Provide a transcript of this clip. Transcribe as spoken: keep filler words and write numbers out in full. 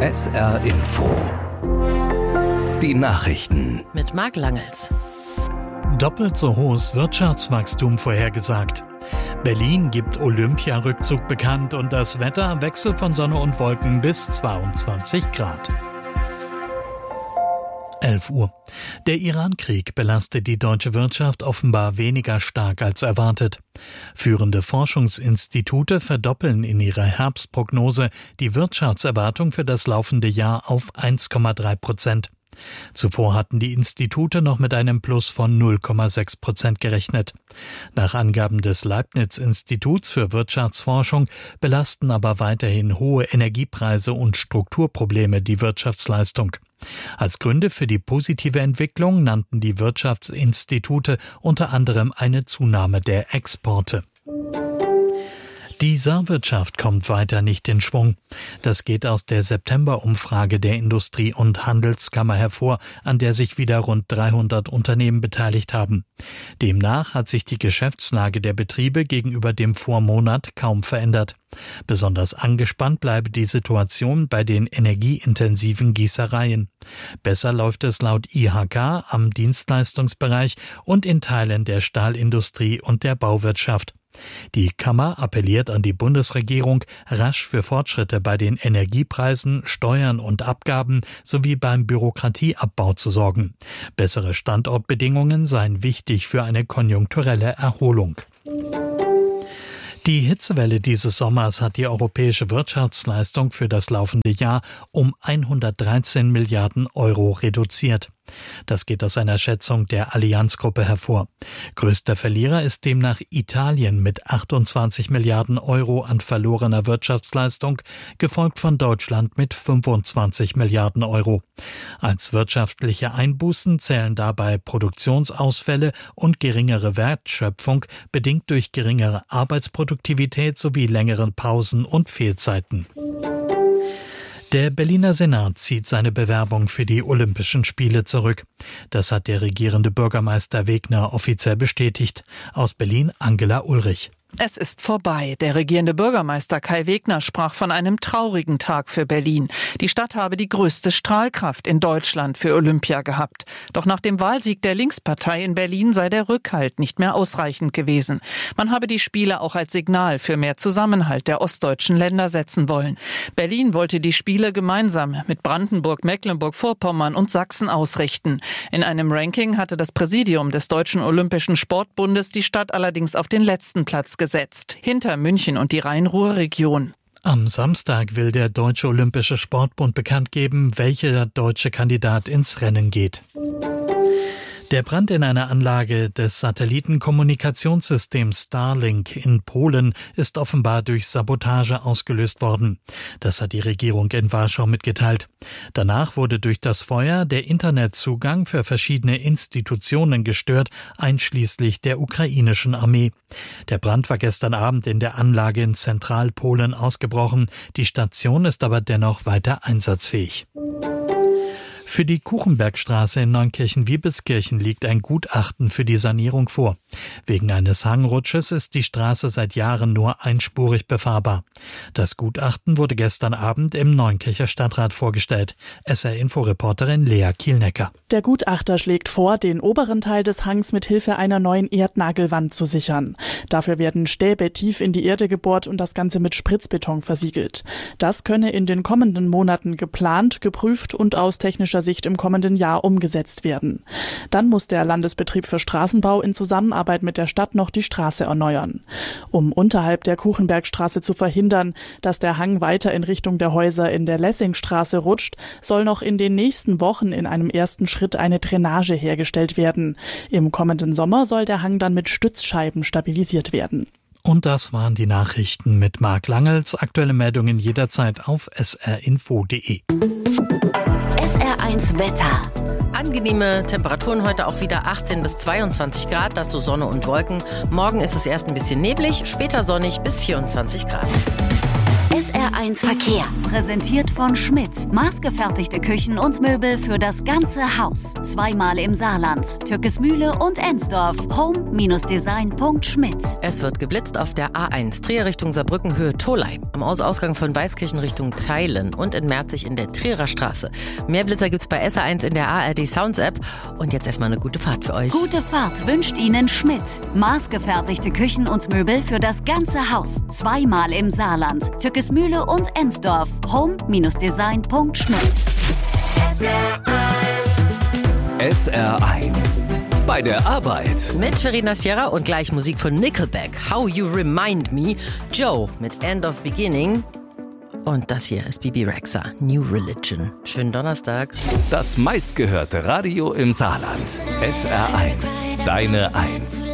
S R Info. Die Nachrichten. Mit Marc Langels. Doppelt so hohes Wirtschaftswachstum vorhergesagt. Berlin gibt Olympiarückzug bekannt und das Wetter wechselt von Sonne und Wolken bis zweiundzwanzig Grad. elf Uhr. Der Iran-Krieg belastet die deutsche Wirtschaft offenbar weniger stark als erwartet. Führende Forschungsinstitute verdoppeln in ihrer Herbstprognose die Wirtschaftserwartung für das laufende Jahr auf eins Komma drei Prozent. Zuvor hatten die Institute noch mit einem Plus von null Komma sechs Prozent gerechnet. Nach Angaben des Leibniz-Instituts für Wirtschaftsforschung belasten aber weiterhin hohe Energiepreise und Strukturprobleme die Wirtschaftsleistung. Als Gründe für die positive Entwicklung nannten die Wirtschaftsinstitute unter anderem eine Zunahme der Exporte. Die Saarwirtschaft kommt weiter nicht in Schwung. Das geht aus der September-Umfrage der Industrie- und Handelskammer hervor, an der sich wieder rund dreihundert Unternehmen beteiligt haben. Demnach hat sich die Geschäftslage der Betriebe gegenüber dem Vormonat kaum verändert. Besonders angespannt bleibe die Situation bei den energieintensiven Gießereien. Besser läuft es laut I H K am Dienstleistungsbereich und in Teilen der Stahlindustrie und der Bauwirtschaft. Die Kammer appelliert an die Bundesregierung, rasch für Fortschritte bei den Energiepreisen, Steuern und Abgaben sowie beim Bürokratieabbau zu sorgen. Bessere Standortbedingungen seien wichtig für eine konjunkturelle Erholung. Die Hitzewelle dieses Sommers hat die europäische Wirtschaftsleistung für das laufende Jahr um hundertdreizehn Milliarden Euro reduziert. Das geht aus einer Schätzung der Allianz-Gruppe hervor. Größter Verlierer ist demnach Italien mit achtundzwanzig Milliarden Euro an verlorener Wirtschaftsleistung, gefolgt von Deutschland mit fünfundzwanzig Milliarden Euro. Als wirtschaftliche Einbußen zählen dabei Produktionsausfälle und geringere Wertschöpfung, bedingt durch geringere Arbeitsproduktivität sowie längere Pausen und Fehlzeiten. Der Berliner Senat zieht seine Bewerbung für die Olympischen Spiele zurück. Das hat der regierende Bürgermeister Wegner offiziell bestätigt. Aus Berlin Angela Ulrich. Es ist vorbei. Der regierende Bürgermeister Kai Wegner sprach von einem traurigen Tag für Berlin. Die Stadt habe die größte Strahlkraft in Deutschland für Olympia gehabt. Doch nach dem Wahlsieg der Linkspartei in Berlin sei der Rückhalt nicht mehr ausreichend gewesen. Man habe die Spiele auch als Signal für mehr Zusammenhalt der ostdeutschen Länder setzen wollen. Berlin wollte die Spiele gemeinsam mit Brandenburg, Mecklenburg-Vorpommern und Sachsen ausrichten. In einem Ranking hatte das Präsidium des Deutschen Olympischen Sportbundes die Stadt allerdings auf den letzten Platz gesetzt. gesetzt, hinter München und die Rhein-Ruhr-Region. Am Samstag will der Deutsche Olympische Sportbund bekannt geben, welcher deutsche Kandidat ins Rennen geht. Der Brand in einer Anlage des Satellitenkommunikationssystems Starlink in Polen ist offenbar durch Sabotage ausgelöst worden. Das hat die Regierung in Warschau mitgeteilt. Danach wurde durch das Feuer der Internetzugang für verschiedene Institutionen gestört, einschließlich der ukrainischen Armee. Der Brand war gestern Abend in der Anlage in Zentralpolen ausgebrochen. Die Station ist aber dennoch weiter einsatzfähig. Für die Kuchenbergstraße in Neunkirchen-Wiebelskirchen liegt ein Gutachten für die Sanierung vor. Wegen eines Hangrutsches ist die Straße seit Jahren nur einspurig befahrbar. Das Gutachten wurde gestern Abend im Neunkircher Stadtrat vorgestellt. S R-Info-Reporterin Lea Kielnecker. Der Gutachter schlägt vor, den oberen Teil des Hangs mit Hilfe einer neuen Erdnagelwand zu sichern. Dafür werden Stäbe tief in die Erde gebohrt und das Ganze mit Spritzbeton versiegelt. Das könne in den kommenden Monaten geplant, geprüft und aus technischer Sicht im kommenden Jahr umgesetzt werden. Dann muss der Landesbetrieb für Straßenbau in Zusammenarbeit mit der Stadt noch die Straße erneuern. Um unterhalb der Kuchenbergstraße zu verhindern, dass der Hang weiter in Richtung der Häuser in der Lessingstraße rutscht, soll noch in den nächsten Wochen in einem ersten Schritt eine Drainage hergestellt werden. Im kommenden Sommer soll der Hang dann mit Stützscheiben stabilisiert werden. Und das waren die Nachrichten mit Marc Langels. Aktuelle Meldungen jederzeit auf s r info punkt d e. S R eins Wetter. Angenehme Temperaturen heute auch wieder achtzehn bis zweiundzwanzig Grad, dazu Sonne und Wolken. Morgen ist es erst ein bisschen neblig, später sonnig bis vierundzwanzig Grad. S R eins Verkehr. Präsentiert von Schmidt. Maßgefertigte Küchen und Möbel für das ganze Haus. Zweimal im Saarland. Türkesmühle und Ensdorf. home Design punkt schmidt. Es wird geblitzt auf der A eins, Trier Richtung Saarbrücken, Höhe Tolai. Am Ausgang von Weißkirchen Richtung Theilen und in Merzig in der Trierer Straße. Mehr Blitzer gibt's bei S R eins in der A R D Sounds App. Und jetzt erstmal eine gute Fahrt für euch. Gute Fahrt wünscht Ihnen Schmidt. Maßgefertigte Küchen und Möbel für das ganze Haus. Zweimal im Saarland. Türkesmühle und Ensdorf. home Design punkt schmidt. S R eins. Bei der Arbeit. Mit Verena Sierra und gleich Musik von Nickelback. How You Remind Me. Joe mit End of Beginning. Und das hier ist Bibi Rexha, New Religion. Schönen Donnerstag. Das meistgehörte Radio im Saarland. S R eins. Deine Eins.